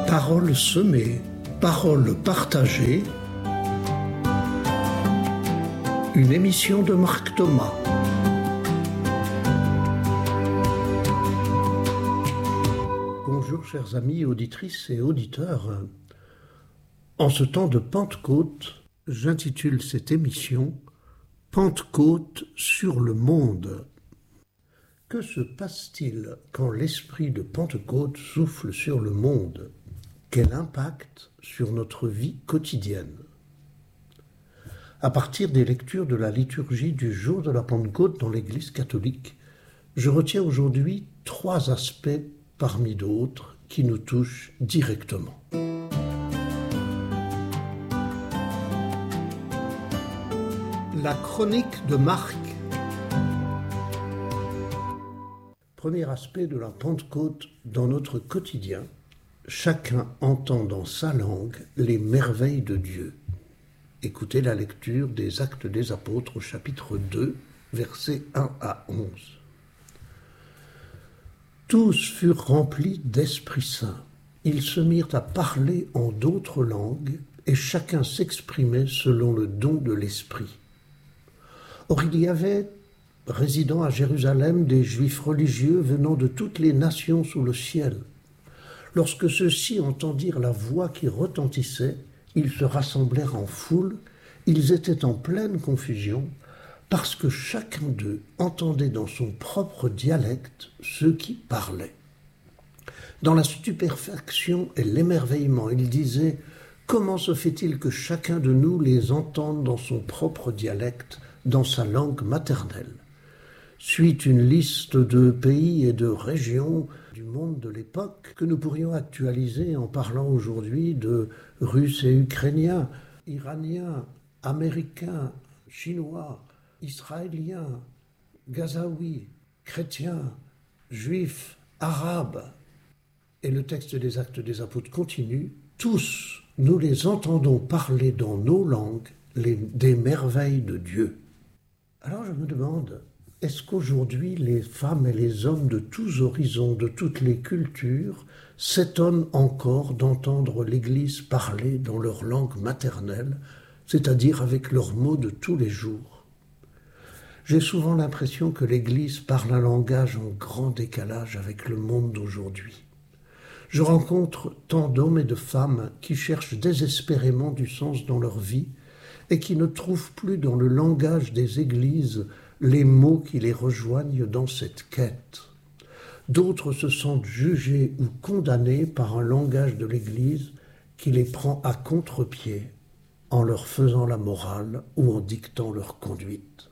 Paroles semées, paroles partagées. Une émission de Marc Thomas. Bonjour chers amis, auditrices et auditeurs. En ce temps de Pentecôte, j'intitule cette émission « Pentecôte sur le monde ». Que se passe-t-il quand l'esprit de Pentecôte souffle sur le monde ? Quel impact sur notre vie quotidienne ? À partir des lectures de la liturgie du jour de la Pentecôte dans l'Église catholique, je retiens aujourd'hui 3 aspects parmi d'autres qui nous touchent directement. La chronique de Marc. Premier aspect de la Pentecôte dans notre quotidien, chacun entend dans sa langue les merveilles de Dieu. Écoutez la lecture des Actes des Apôtres au chapitre 2, versets 1 à 11. Tous furent remplis d'Esprit Saint. Ils se mirent à parler en d'autres langues et chacun s'exprimait selon le don de l'Esprit. Or il y avait résidant à Jérusalem des Juifs religieux venant de toutes les nations sous le ciel. Lorsque ceux-ci entendirent la voix qui retentissait, ils se rassemblèrent en foule, ils étaient en pleine confusion, parce que chacun d'eux entendait dans son propre dialecte ceux qui parlaient. Dans la stupéfaction et l'émerveillement, ils disaient « Comment se fait-il que chacun de nous les entende dans son propre dialecte, dans sa langue maternelle ?» Suit une liste de pays et de régions du monde de l'époque que nous pourrions actualiser en parlant aujourd'hui de Russes et Ukrainiens, Iraniens, Américains, Chinois, Israéliens, Gazaouis, Chrétiens, Juifs, Arabes. Et le texte des Actes des Apôtres continue. Tous, nous les entendons parler dans nos langues des merveilles de Dieu. Alors je me demande, est-ce qu'aujourd'hui les femmes et les hommes de tous horizons, de toutes les cultures, s'étonnent encore d'entendre l'Église parler dans leur langue maternelle, c'est-à-dire avec leurs mots de tous les jours ? J'ai souvent l'impression que l'Église parle un langage en grand décalage avec le monde d'aujourd'hui. Je rencontre tant d'hommes et de femmes qui cherchent désespérément du sens dans leur vie et qui ne trouvent plus dans le langage des églises les mots qui les rejoignent dans cette quête. D'autres se sentent jugés ou condamnés par un langage de l'Église qui les prend à contre-pied en leur faisant la morale ou en dictant leur conduite.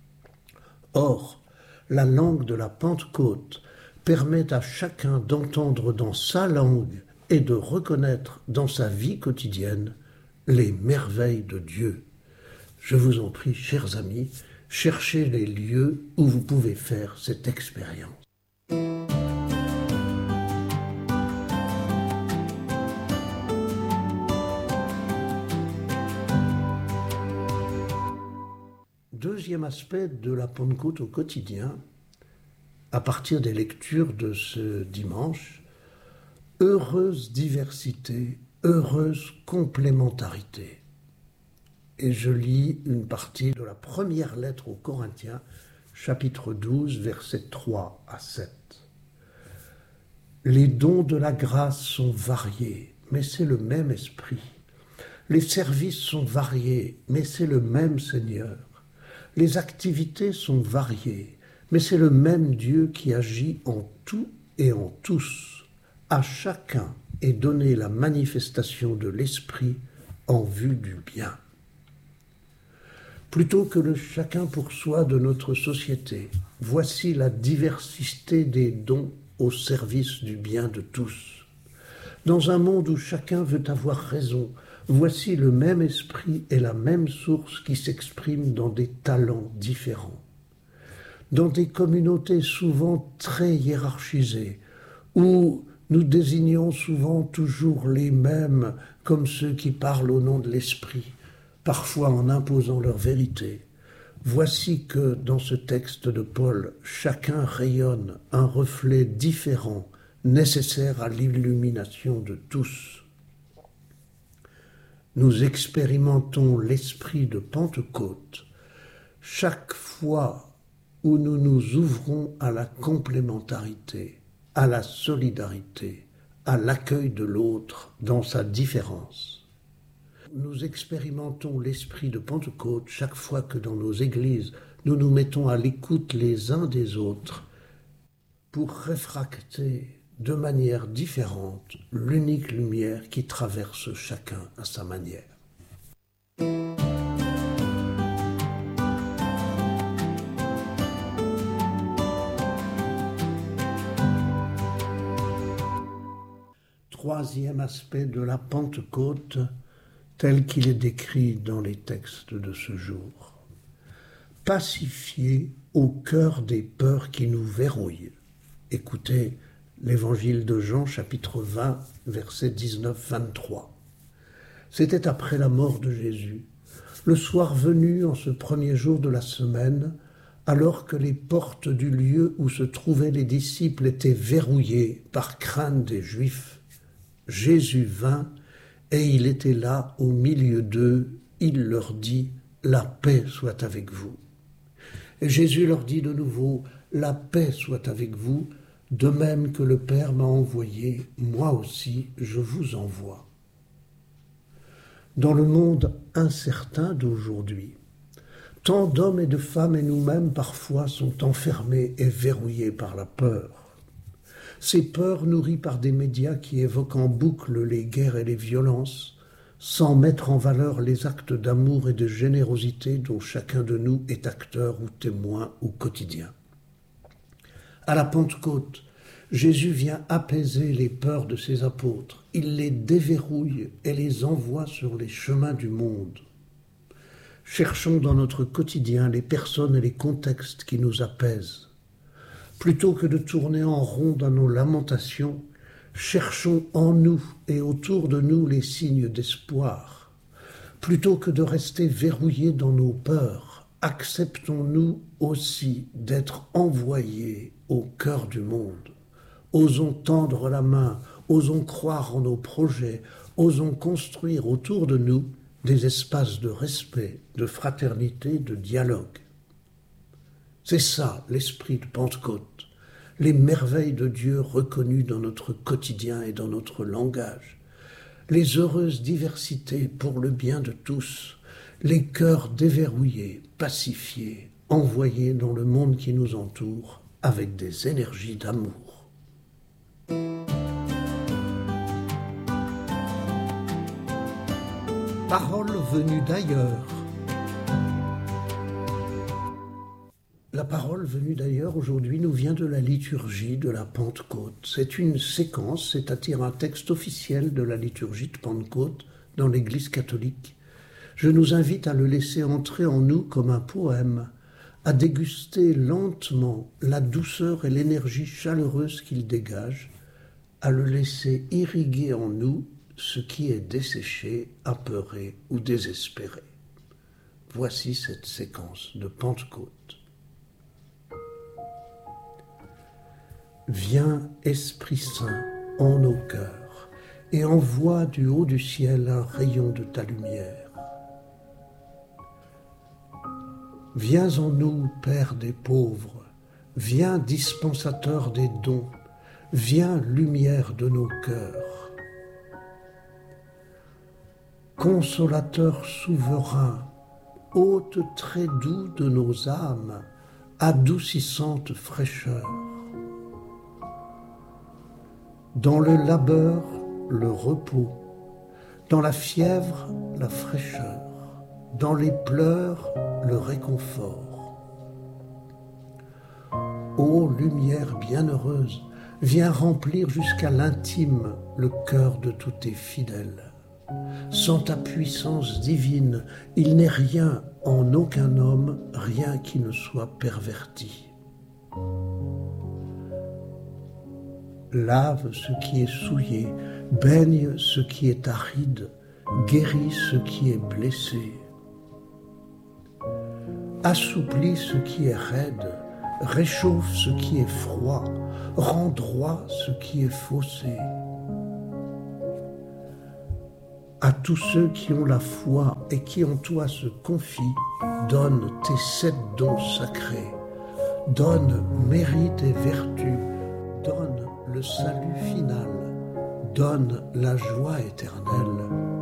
Or, la langue de la Pentecôte permet à chacun d'entendre dans sa langue et de reconnaître dans sa vie quotidienne les merveilles de Dieu. Je vous en prie, chers amis, cherchez les lieux où vous pouvez faire cette expérience. Deuxième aspect de la Pentecôte au quotidien, à partir des lectures de ce dimanche, heureuse diversité, heureuse complémentarité. Et je lis une partie de la première lettre aux Corinthiens, chapitre 12, versets 3 à 7. Les dons de la grâce sont variés, mais c'est le même esprit. Les services sont variés, mais c'est le même Seigneur. Les activités sont variées, mais c'est le même Dieu qui agit en tout et en tous. À chacun est donnée la manifestation de l'esprit en vue du bien. Plutôt que le chacun pour soi de notre société, voici la diversité des dons au service du bien de tous. Dans un monde où chacun veut avoir raison, voici le même esprit et la même source qui s'expriment dans des talents différents. Dans des communautés souvent très hiérarchisées, où nous désignons souvent toujours les mêmes comme ceux qui parlent au nom de l'esprit, parfois en imposant leur vérité. Voici que, dans ce texte de Paul, chacun rayonne un reflet différent nécessaire à l'illumination de tous. Nous expérimentons l'esprit de Pentecôte chaque fois où nous nous ouvrons à la complémentarité, à la solidarité, à l'accueil de l'autre dans sa différence. Nous expérimentons l'esprit de Pentecôte chaque fois que dans nos églises, nous nous mettons à l'écoute les uns des autres pour réfracter de manière différente l'unique lumière qui traverse chacun à sa manière. Troisième aspect de la Pentecôte, tel qu'il est décrit dans les textes de ce jour. Pacifier au cœur des peurs qui nous verrouillent. Écoutez l'évangile de Jean, chapitre 20, versets 19-23. C'était après la mort de Jésus, le soir venu en ce premier jour de la semaine, alors que les portes du lieu où se trouvaient les disciples étaient verrouillées par crainte des Juifs. Jésus vint et il était là au milieu d'eux. Il leur dit « La paix soit avec vous ». Et Jésus leur dit de nouveau « La paix soit avec vous ». De même que le Père m'a envoyé, moi aussi je vous envoie. Dans le monde incertain d'aujourd'hui, tant d'hommes et de femmes et nous-mêmes parfois sont enfermés et verrouillés par la peur. Ces peurs nourries par des médias qui évoquent en boucle les guerres et les violences, sans mettre en valeur les actes d'amour et de générosité dont chacun de nous est acteur ou témoin au quotidien. À la Pentecôte, Jésus vient apaiser les peurs de ses apôtres. Il les déverrouille et les envoie sur les chemins du monde. Cherchons dans notre quotidien les personnes et les contextes qui nous apaisent. Plutôt que de tourner en rond dans nos lamentations, cherchons en nous et autour de nous les signes d'espoir. Plutôt que de rester verrouillés dans nos peurs, acceptons-nous aussi d'être envoyés au cœur du monde. Osons tendre la main, osons croire en nos projets, osons construire autour de nous des espaces de respect, de fraternité, de dialogue. C'est ça l'esprit de Pentecôte, les merveilles de Dieu reconnues dans notre quotidien et dans notre langage, les heureuses diversités pour le bien de tous, les cœurs déverrouillés, pacifiés, envoyés dans le monde qui nous entoure avec des énergies d'amour. Parole venue d'ailleurs. La parole venue d'ailleurs aujourd'hui nous vient de la liturgie de la Pentecôte. C'est une séquence, c'est-à-dire un texte officiel de la liturgie de Pentecôte dans l'Église catholique. Je nous invite à le laisser entrer en nous comme un poème, à déguster lentement la douceur et l'énergie chaleureuse qu'il dégage, à le laisser irriguer en nous ce qui est desséché, apeuré ou désespéré. Voici cette séquence de Pentecôte. Viens, Esprit Saint, en nos cœurs, et envoie du haut du ciel un rayon de ta lumière. Viens en nous, Père des pauvres, viens dispensateur des dons, viens lumière de nos cœurs. Consolateur souverain, hôte très doux de nos âmes, adoucissante fraîcheur. Dans le labeur, le repos, dans la fièvre, la fraîcheur, dans les pleurs, le réconfort. Ô lumière bienheureuse, viens remplir jusqu'à l'intime le cœur de tous tes fidèles. Sans ta puissance divine, il n'est rien en aucun homme, rien qui ne soit perverti. Lave ce qui est souillé, baigne ce qui est aride, guéris ce qui est blessé. Assouplis ce qui est raide, réchauffe ce qui est froid, rend droit ce qui est faussé. À tous ceux qui ont la foi et qui en toi se confient, donne tes 7 dons sacrés, donne mérite et vertu, donne le salut final, donne la joie éternelle.